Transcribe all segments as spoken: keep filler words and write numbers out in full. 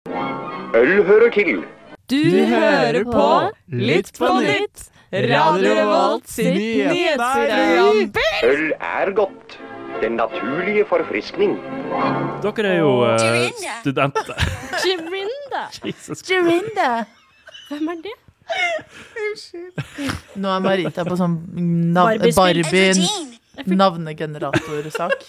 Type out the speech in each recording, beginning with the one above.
Øl hører til. Du hører på Litt på nytt. Radio Revolt sitt nyhetsprogram. Øl er godt. Den naturlige forfriskning. Dere er jo uh, studenter. Jerinda. Jesus. Jerinda. Hvem er det? Nå er Marita på sånn nav- Barbie-spill. Barbie navnegeneratorsak.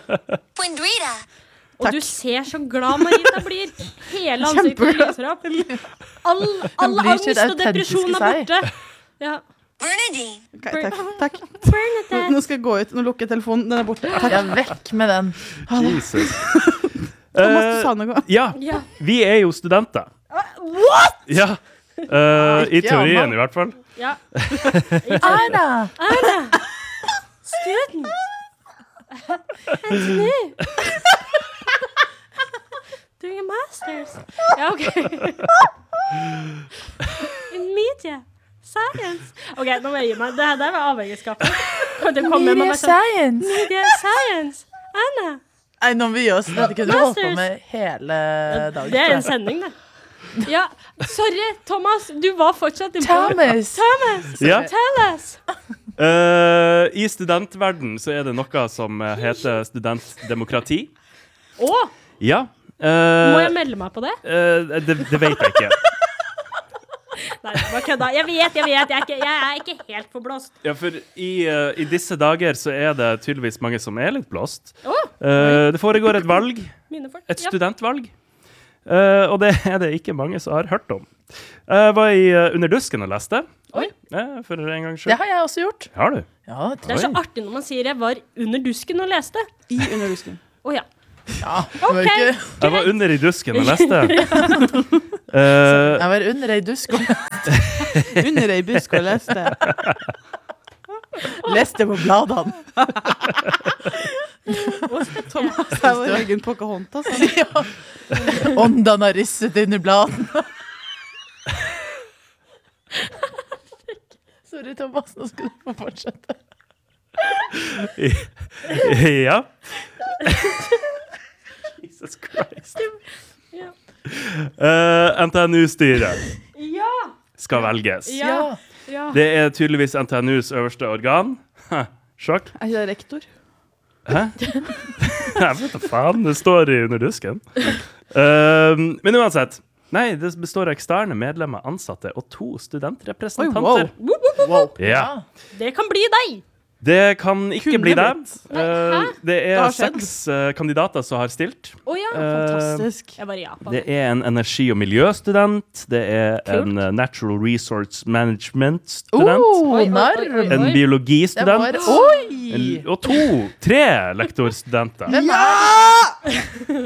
Og du ser så glad Marita blir. Hele ansiktet lyser opp. All, all blir angst sitt og depresjon er autentiske borte. Ja. Okay, takk, takk. Bernadette. Nå skal jeg gå ut, nå lukker jeg telefonen, den er borte. Jeg er vekk med den. Jesus. Thomas, du Eh, sa noe. ja, Ja. vi er jo studenter. What? Ja. Uh, I Ikke teorien Anna. i hvert fall. Ja. Anna! Anna. Student. Anthony. Doing a masters. Ja, ok. In media. Science. Ok, nå må jeg gi meg. Det her der var avhengighetsskapet. Kan du komme med Media meg sånn? science. Media science. Anna. Nei, nå må vi gi oss. Dette kunne vi holdt på Masters. med hele dagen. Det er en sending, det. Ja, sorry, Thomas. Du var fortsatt i Thomas. Thomas. Ja. Tell us. Uh, I studentverden så er det noe som eh, heter studentdemokrati. Å, Ja. må Uh, jeg melde meg på det? uh, det, det vet jeg ikke. Nei, det var kødda. Jeg vet, jeg vet. Jeg er ikke, jeg er ikke helt forblåst. Ja, for i, uh, i disse dager så er det tydeligvis mange som er litt blåst. Å, Uh, det foregår et valg, mine folk. et Ja. studentvalg. Uh, og det er det ikke mange som har hørt om. Jeg var i uh, Under dusken og leste. Oi. Ja, for en gangs Det skyld. har jeg også gjort. Har du? Ja, Det er så Oi. artig når man sier jeg var under dusken og leste. I underdusken. Å ja. ja. Det var Ok. ikke, Jeg var under i dusken og leste. Uh, jeg var under ei dusk og Under ei busk og leste. leste på bladene. Thomas, jeg var egen Pocahontas. Ja. Åndene har risset under bladene. Sorry, Thomas. Nå skal du få fortsette. ja. Jesus Christ. Ja. Uh, N T N U-styret Ja. skal velges. Ja. Ja. Det er tydeligvis N T N U's øverste organ. Ha, sjokk. Er ikke det rektor? Hæ? Jeg vet da faen, det står i Under dusken. Uh, men uansett. Nei, det består av eksterne medlemmer, ansatte og to studentrepresentanter. Oi, wow. Ja. Ja. Det kan bli deg. Det kan ikke Kunne bli det. blitt. Uh, Hæ? det Det er har skjedd. seks uh, kandidater som har stilt. Å ja. Uh, Fantastisk. Jeg var i Japan. Det er en energi- og miljøstudent. Det er Kult. en uh, natural resource management-student. Oh, Oi, oi, narr. oi, oi. En Det biologistudent. var Oi! En, og to, tre lektorstudenter. Hvem er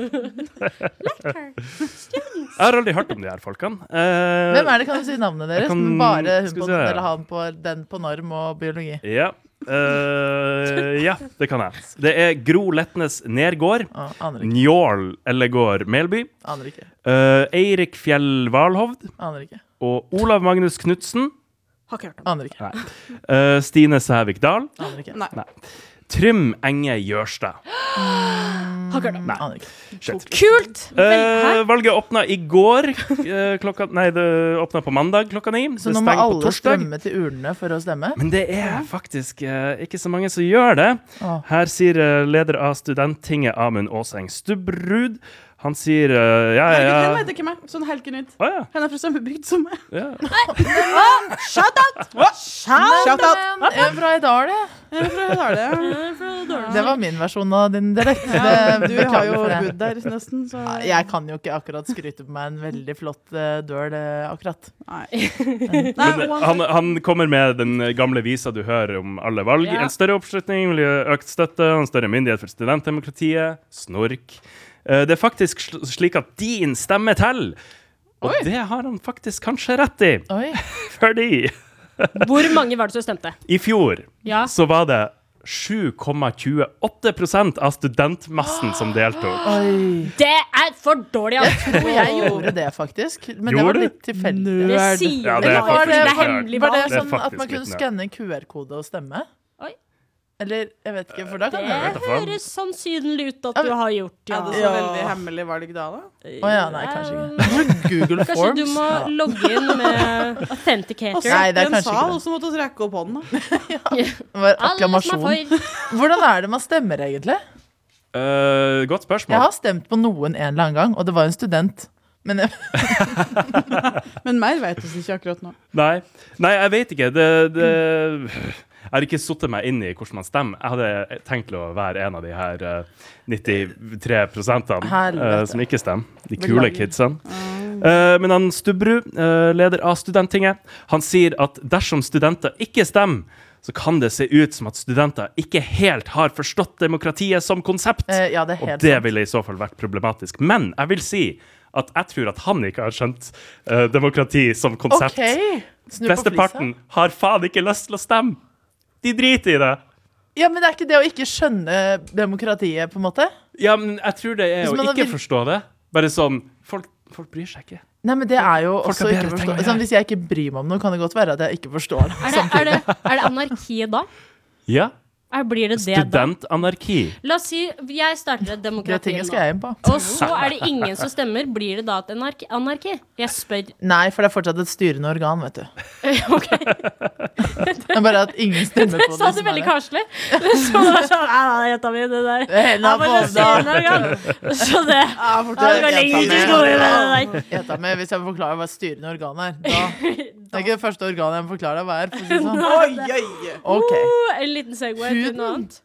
Jeg har aldri hørt om de her folkene. Uh, Hvem er det? Kan du si navnet deres? Jeg kan- Men bare hun skal på vi se. eller han på den på norm og biologi. Ja. Uh, ja, det kan jeg. Det er Gro Letnes Nergård, Ah, aner ikke. Njål Ellegård Melby, Aner ikke. uh, Eirik Fjell Valhovd Aner ikke. og Olav Magnus Knudsen. Har ikke hørt om. Aner ikke. Uh, Stine Sævik Dahl. Aner ikke. Nei. Trym Enge Jørstad. Har ikke hørt om. Aner ikke. Shit. Kult. Vel, hæ? Uh, valget åpna i går. Uh, klokka, nei, det åpna på mandag klokka ni. Så Det nå må stenger på alle torsdag. strømme til urnene for å stemme? Men det er faktisk uh, ikke så mange som gjør det. Åh. Her sier uh, leder av Studenttinget Amund Åseng Stubbrud. Han sier uh, ja, Herregud, ja, den ja. vet ikke meg. Sånn helken ut. Å, ja, Han er fra samme bygd som meg. ja. Shout out! Shout out! Men jeg er fra Italia. Jeg er fra Italia. Det var min versjon av din dialekt. Ja, Det- du har jo beklager for det. bodd der nesten, så Ja, Jeg kan jo ikke akkurat skryte på meg en veldig flott uh, døl, uh, akkurat. Nei. Men, Nei, uh, han, han kommer med den gamle visa du hører om alle valg. Ja. En større oppslutning vil gi økt støtte, en større myndighet for studentdemokratiet, snork. Uh, det er faktisk sl slik at din stemme til. Og Oi. det har han faktisk kanskje rett i. Oi. Fordi Hvor mange var det som stemte? i fjor Ja. så var det sju komma tjueåtte prosent av studentmassen som deltok. Oi. Det er for dårlig, altså. Og jeg gjorde det, faktisk. Men det Gjorde var du? litt tilfeldig. Det sier Ja, det det er ikke, fordi faktisk det er litt hemmelig Var det valg. Det er sånn at faktisk man kunne litt nerd. skanne Q R-kode og stemme? Eller, jeg vet ikke, for da kan Det det vet da faen. høres sannsynlig ut at Ja, du men- har gjort, Ja, ja. det så Ja. veldig hemmelig valg da, da. Åja, nei, kanskje ikke Google Kanskje Forms du må Ja. logge inn med Og Authenticator. Nei, det er en kanskje sal, ikke det. og så måtte vi rekke opp hånden da. Det var Alle som akklamasjon er for. Hvordan er det man stemmer egentlig? Eh, godt Jeg spørsmål. har stemt på noen en eller annen gang, og det var en student. Men jeg, Men mer vet vi ikke akkurat nå. Nei. Nei, jeg vet ikke. Det, det Jeg har ikke suttet meg inn i hvordan man stemmer. Jeg hadde tenkt å være en av de her uh, nittitre prosentene Helvete. uh, som ikke stemmer. De kule Beklager. kidsene. Uh, men han Stubberud, uh, leder av Studenttinget, han sier at dersom studenter ikke stemmer, så kan det se ut som at studenter ikke helt har forstått demokratiet som konsept. eh, ja, det er Og helt det sant. ville i så fall vært problematisk. Men jeg vil si at jeg tror at han ikke har skjønt uh, demokrati som konsept. Ok, snu på Flesteparten flisa. har faen ikke lyst til å stemme. De driter i det. Ja, men det er ikke det å ikke skjønne demokratiet, på en måte? Ja, men jeg tror det er Hvis å man ikke vil- forstå det. Bare sånn, folk, folk bryr seg ikke. Nei, men det er jo Folk også har ikke bedre ting å forstå. gjøre. Sånn, hvis jeg ikke bryr meg om noe, kan det godt være at jeg ikke forstår det. Er det, er, det, er det anarki da? Ja, Er, blir det det da? studentanarki. La oss si jeg starter et Det demokrati tinget nå. skal jeg inn på. Og så er det ingen som stemmer. Blir det da et anarki? anarki? Jeg spør. Nei, for det er fortsatt et styrende organ, vet du. Ok, Det er bare at ingen stemmer på sa det. du som er veldig det. karslig. Så det var sånn, nei, nei, jenta mi, det der. Henda Ja, på men det da. ser noe gang. Så det Ja, fort Ja, det går det. lenger ut i med. skolen med det der. Gjetta med, hvis jeg forklarer hva et styrende organ er, da Det er ikke det første organet jeg må forklare deg hva er. For å si det sånn. Oi, oi. Ok. Oh, en liten segway til Huden. noe annet.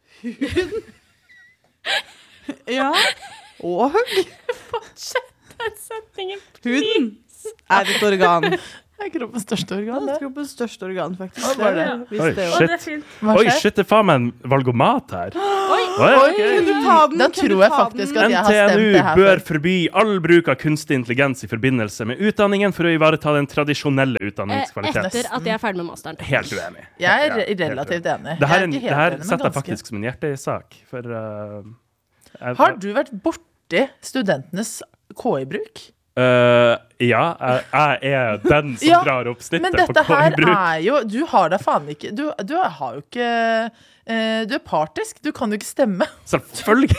Ja. Og Fortsett den setningen. huden er et organ. Det er kroppens største Ja, organ, det det. er kroppens største organ, faktisk. Hva var det? Visste Oi, jeg jo. Å, shit. det er fint. Hva Oi, skjer? shit, det er faen meg en valgomat her. Oi, Oi, Oi, ok. Kan du ta den? Da Kan du tror jeg ta faktisk den? at jeg har stemt NTNU det her bør før. forby all bruk av kunstig intelligens i forbindelse med utdanningen for å ivareta den tradisjonelle eh, utdanningskvaliteten. etter at jeg er ferdig med masteren. Helt uenig. Jeg er Ja, helt relativt enig. Det her, Jeg er en, ikke det helt her enig, men setter jeg ganske. faktisk som en hjertesak. For uh, jeg, Har du vært borti studentenes K I-bruk? Uh, ja, jeg, jeg er den som Ja, drar opp Men snittet på dette her K I-bruk. er jo Du har da faen ikke Du, du har jo ikke eh, Du er partisk. Du kan jo ikke stemme. Selvfølgelig.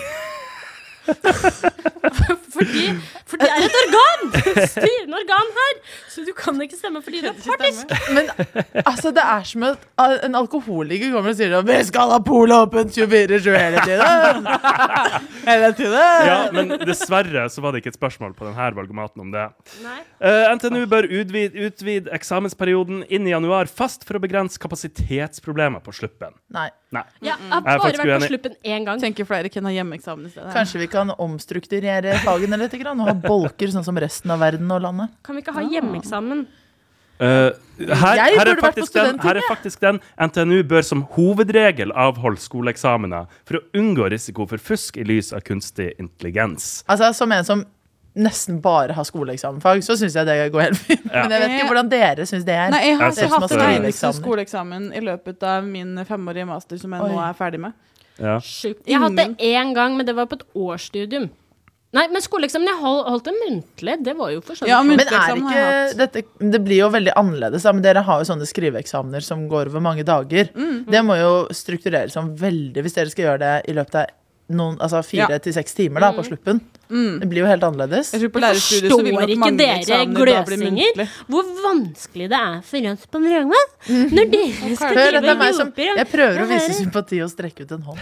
Fordi, for det er et organ! Styrende organ her! Så du kan ikke stemme fordi du er partisk. Men altså, det er som at al- en alkoholiker kommer og sier at vi skal ha polet åpent tjuefire sju hele tiden. Hele tiden. Ja, men dessverre så var det ikke et spørsmål på denne valgomaten om det. Nei. Uh, N T N U bør utvide, utvide eksamensperioden inn i januar fast for å begrense kapasitetsproblemer på sluppen. Nei. Nei. Ja, jeg har Jeg er bare faktisk vært på uenig. sluppen én gang. Tenker flere kan ha hjemmeeksamen i stedet. Kanskje vi kan omstrukturere fagene litt grann, og ha bolker sånn som resten av verden og landet. Kan vi ikke ha hjemmeeksamen? Uh, her, Jeg her, er burde vært på faktisk den, her er Studenttinget. faktisk den N T N U bør som hovedregel avholde skoleeksamener for å unngå risiko for fusk i lys av kunstig intelligens. Altså, som en som nesten bare har skoleeksamenfag, så syns jeg det går helt fint. Ja. Men jeg vet ikke hvordan dere syns det er. Nei, jeg har Jeg ikke synes hatt det en er- eneste skoleeksamener. skoleeksamen i løpet av min femårige master som jeg Oi. nå er ferdig med. Ja. Sjukt. Jeg hadde Ingen. det én gang, men det var på et årsstudium. Nei, men skoleeksamen, jeg hold, holdt det muntlig. Det var jo for sånn. Ja, men- Men er Muntlig eksamen har jeg ikke dette, det blir jo veldig annerledes, da, men dere har jo sånne skriveeksamener som går over mange dager. Mm. Det må jo struktureres om veldig hvis dere skal gjøre det i løpet av noen, altså fire Ja. til seks timer da, på sluppen. Mm. Det blir jo helt annerledes. Jeg tror på Jeg lærerstudiet så vil forstår nok ikke mange dere eksamener da bli gløsinger muntlig. hvor vanskelig det er for oss på Drøgman når dere skal Hør, dette drive er meg som, groper. jeg prøver å Jeg vise hører. sympati og strekke ut en hånd.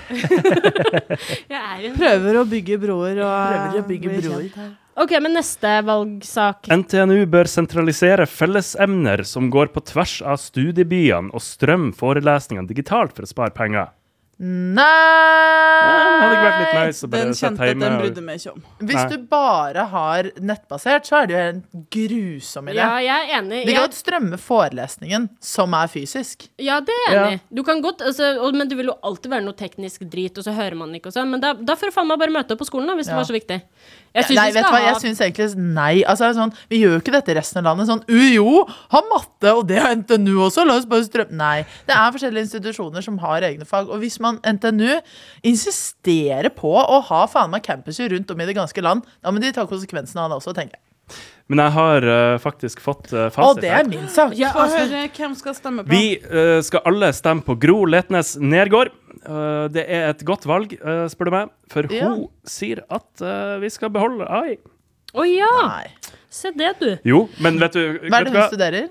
Jeg er en... Prøver å bygge broer og Prøver å bygge bli broer. kjent. Ok, men neste valgsak. N T N U bør sentralisere fellesemner som går på tvers av studiebyene, og strømme forelesningene digitalt for å spare penger. Nei! Det hadde ikke vært litt nice å bare Den sitte kjente at hjemme. den og- brydde meg ikke om. Hvis Nei. du bare har nettbasert, så er det jo en grusom idé. Ja, jeg er enig. De kan Jeg, jo strømme forelesningen, som er fysisk. ja, det er jeg enig. i. Du kan godt, altså, og, men det vil jo alltid være noe teknisk drit, og så hører man ikke og sånn. Men da, da får du faen meg bare møte opp på skolen, da, hvis Ja. det var så viktig. Jeg synes Nei, vi vet du skal hva, jeg ha syns egentlig nei. Altså, sånn, vi gjør jo ikke dette i resten av landet. Sånn, U I O har matte, og det har N T N U også. La oss bare strømme. Nei. Det er forskjellige institusjoner som har egne fag. Og hvis man N T N U insisterer på å ha faen meg campuser rundt om i det ganske land, da må de ta konsekvensen av det også, tenker jeg. Men jeg har uh, faktisk fått uh, Å, fasit. det er min sak. Ja, og høre hvem skal stemme på. Vi uh, skal alle stemme på Gro Letnes Nergård. Uh, det er et godt valg, uh, spør du meg. For Ja. hun sier at uh, vi skal beholde A I. Å ja! Nei. Se det, du. Jo, men vet du, Hva er vet det du hun studerer?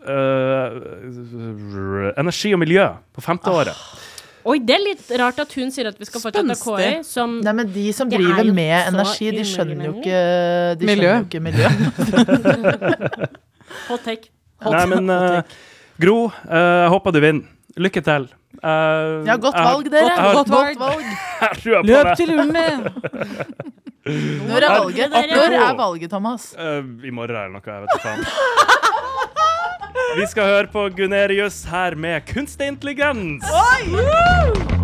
Uh, energi og miljø på femte året. Oi, det er litt rart at hun sier at vi skal fortsette Spenstig. K I, som Nei, men de som Det er driver jo med så energi, de skjønner jo umulig ikke De Miljø. skjønner jo ikke miljø. hot take. Nei, men uh, Gro, uh, jeg håper du vinner. Lykke til. Uh, Ja, godt jeg har- valg, dere. jeg har- Godt valg. Godt valg. jeg har trua på Løp meg. til urne! Når er valget? Dere- Når er valget, Thomas? Uh, I morgen eller noe, jeg vet ikke faen. Vi skal høre på Gunerius her med kunstig intelligens.